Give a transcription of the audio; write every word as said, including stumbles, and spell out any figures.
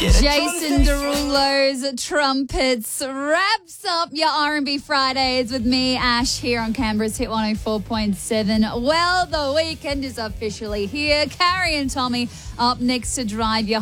Jason Derulo's trumpets wraps up your R and B Fridays with me, Ash, here on Canberra's Hit one oh four point seven. Well, the weekend is officially here. Carrie and Tommy up next to drive you